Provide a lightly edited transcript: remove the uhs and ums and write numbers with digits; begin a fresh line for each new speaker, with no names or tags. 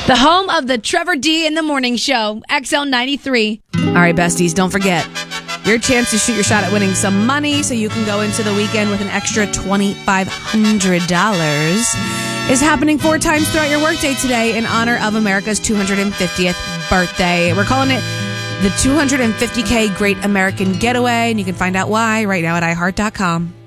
The home of the Trevor D in the Morning Show, XL93. All right, besties, don't forget. Your chance to shoot your shot at winning some money so you can go into the weekend with an extra $2,500 is happening 4 times throughout your workday today in honor of America's 250th birthday. We're calling it the 250K Great American Getaway, and you can find out why right now at iHeart.com.